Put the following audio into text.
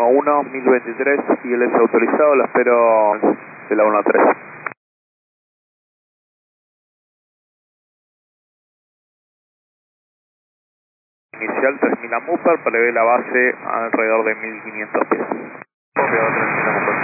11, 1023, y él es autorizado, la espero de la 1 a 3. Inicial 3000 a Mupar, para ver la base alrededor de 1500 pies. Copiado 3000 a Mupar.